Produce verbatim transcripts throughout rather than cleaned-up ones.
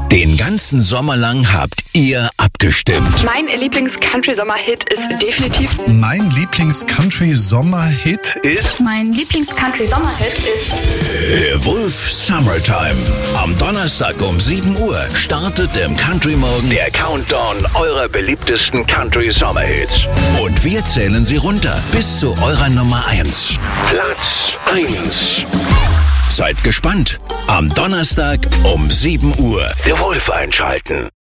Den ganzen Sommer lang habt ihr abgestimmt. Mein Lieblings-Country-Sommer-Hit ist definitiv... Mein Lieblings-Country-Sommer-Hit ist... Mein Lieblings-Country-Sommer-Hit ist... The Wolf Summertime. Am Donnerstag um sieben Uhr startet im Country Morgen der Countdown eurer beliebtesten Country-Sommer-Hits. Und wir zählen sie runter bis zu eurer Nummer eins. Platz eins. Seid gespannt. Am Donnerstag um sieben Uhr. Der Wolf einschalten.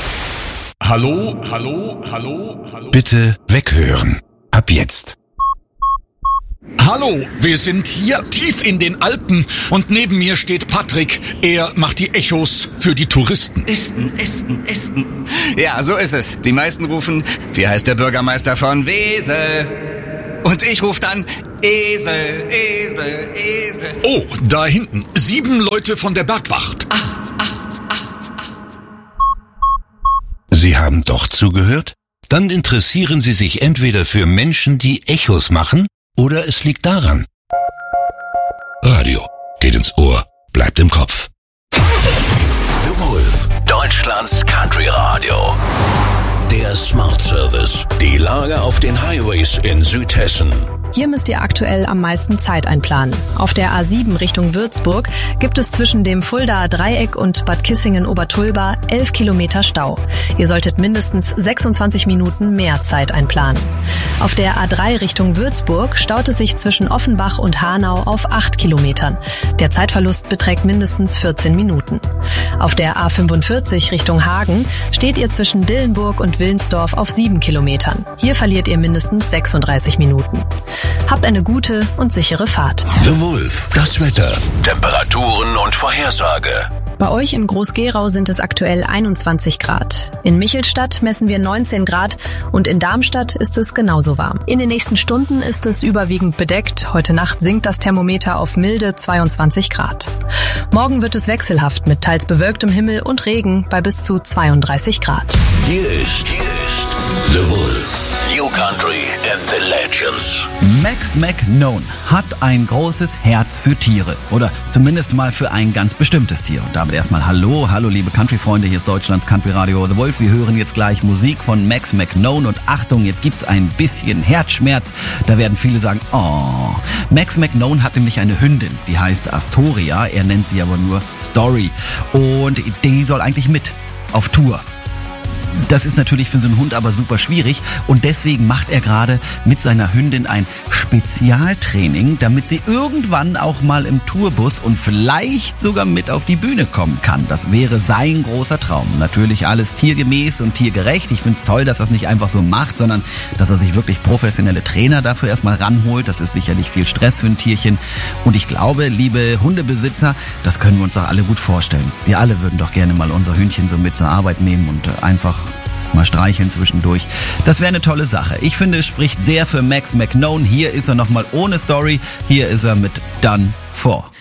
Hallo, hallo, hallo, hallo. Bitte weghören. Ab jetzt. Hallo, wir sind hier tief in den Alpen und neben mir steht Patrick. Er macht die Echos für die Touristen. Esten, Esten, Esten. Ja, so ist es. Die meisten rufen, wie heißt der Bürgermeister von Wesel? Und ich rufe dann, Esel, Esel, Esel. Oh, da hinten. Sieben Leute von der Bergwacht. Acht, acht, acht, acht. Sie haben doch zugehört? Dann interessieren Sie sich entweder für Menschen, die Echos machen, oder es liegt daran. Radio geht ins Ohr, bleibt im Kopf. The Wolf, Deutschlands Country Radio. Der Smart Service. Die Lage auf den Highways in Südhessen. Hier müsst ihr aktuell am meisten Zeit einplanen. Auf der A sieben Richtung Würzburg gibt es zwischen dem Fuldaer Dreieck und Bad Kissingen-Obertulba elf Kilometer Stau. Ihr solltet mindestens sechsundzwanzig Minuten mehr Zeit einplanen. Auf der A drei Richtung Würzburg staut es sich zwischen Offenbach und Hanau auf acht Kilometern. Der Zeitverlust beträgt mindestens vierzehn Minuten. Auf der A fünfundvierzig Richtung Hagen steht ihr zwischen Dillenburg und Wilnsdorf auf sieben Kilometern. Hier verliert ihr mindestens sechsunddreißig Minuten. Habt eine gute und sichere Fahrt. The Wolf, das Wetter, Temperaturen und Vorhersage. Bei euch in Groß-Gerau sind es aktuell einundzwanzig Grad. In Michelstadt messen wir neunzehn Grad und in Darmstadt ist es genauso warm. In den nächsten Stunden ist es überwiegend bedeckt. Heute Nacht sinkt das Thermometer auf milde zweiundzwanzig Grad. Morgen wird es wechselhaft mit teils bewölktem Himmel und Regen bei bis zu zweiunddreißig Grad. Hier ist, hier ist The Wolf. New Country and the Legends. Max McKnone hat ein großes Herz für Tiere. Oder zumindest mal für ein ganz bestimmtes Tier. Und damit erstmal Hallo, hallo liebe Country-Freunde, hier ist Deutschlands Country Radio The Wolf. Wir hören jetzt gleich Musik von Max McKnone und Achtung, jetzt gibt's ein bisschen Herzschmerz. Da werden viele sagen, oh. Max McKnone hat nämlich eine Hündin, die heißt Astoria. Er nennt sie aber nur Story. Und die soll eigentlich mit auf Tour. Das ist natürlich für so einen Hund aber super schwierig und deswegen macht er gerade mit seiner Hündin ein Spezialtraining, damit sie irgendwann auch mal im Tourbus und vielleicht sogar mit auf die Bühne kommen kann. Das wäre sein großer Traum. Natürlich alles tiergemäß und tiergerecht. Ich finde es toll, dass er es nicht einfach so macht, sondern dass er sich wirklich professionelle Trainer dafür erstmal ranholt. Das ist sicherlich viel Stress für ein Tierchen und ich glaube, liebe Hundebesitzer, das können wir uns doch alle gut vorstellen. Wir alle würden doch gerne mal unser Hündchen so mit zur Arbeit nehmen und einfach mal streicheln zwischendurch. Das wäre eine tolle Sache. Ich finde, es spricht sehr für Max McKnone. Hier ist er nochmal ohne Story. Hier ist er mit Done For.